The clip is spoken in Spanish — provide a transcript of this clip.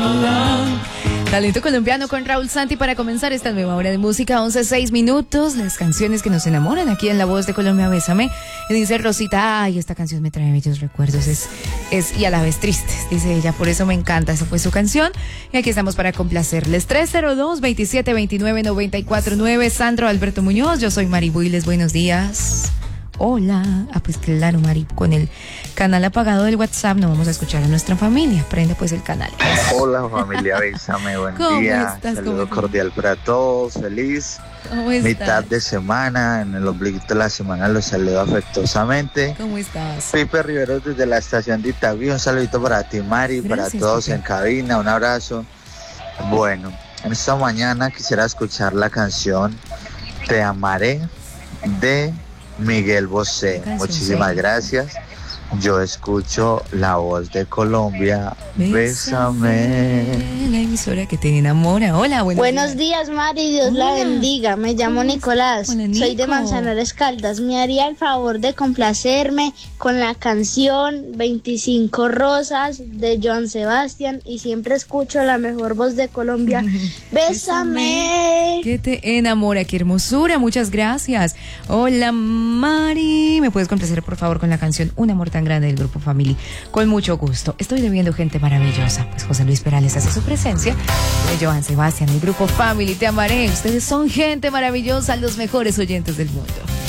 Talento colombiano con Raúl Santi para comenzar esta nueva hora de música, 11:06. Las canciones que nos enamoran aquí en La Voz de Colombia, Bésame. Y dice Rosita, ay, esta canción me trae bellos recuerdos, es y a la vez tristes, dice ella, por eso me encanta, esa fue su canción. Y aquí estamos para complacerles. 302-2729-949. Sandro Alberto Muñoz, yo soy Mari Builes, buenos días. Hola. Pues claro, Mari, con el canal apagado del WhatsApp no vamos a escuchar a nuestra familia. Prende pues el canal. Hola familia, Bésame, buen día. Saludo cordial para todos, feliz mitad de semana. En el ombligo de la semana los saludo afectuosamente. ¿Cómo estás? Pipe Rivero desde la estación de Itagüí. Un saludito para ti, Mari, Gracias, para todos Pipe. en cabina, un abrazo. Bueno, en esta mañana quisiera escuchar la canción Te Amaré de Miguel Bosé. Muchísimas gracias. Yo escucho La Voz de Colombia. Bésame. La emisora que te enamora. Hola, buenos días, Mari, Dios la bendiga. Me llamo Nicolás. Hola, Nico. Soy de Manzanares Caldas. ¿Me haría el favor de complacerme con la canción 25 Rosas de Joan Sebastián? Y siempre escucho la mejor voz de Colombia. Bésame. Que te enamora, qué hermosura, muchas gracias. Hola, Mari, ¿me puedes complacer por favor con la canción Un amor tan grande del grupo Family? Con mucho gusto. Estoy debiendo gente maravillosa. Pues José Luis Perales hace su presencia. De Joan Sebastián, el grupo Family, Te Amaré. Ustedes son gente maravillosa, los mejores oyentes del mundo.